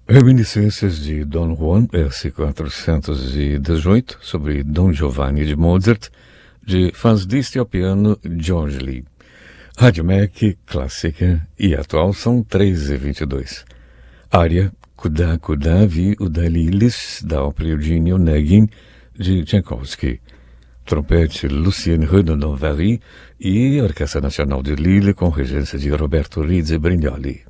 Reminiscências de Don Juan, S. 418, sobre Dom Giovanni de Mozart, de Faz diste ao piano George Lee. Rádio Mac, clássica e atual são 3h22. Área Kuda Kuda Vi Udalilis, da ópera Eugênio Onegin, de Tchaikovsky. Trompete Lucien Redondon-Vary e Orquestra Nacional de Lille, com regência de Roberto Rizzi Brignoli.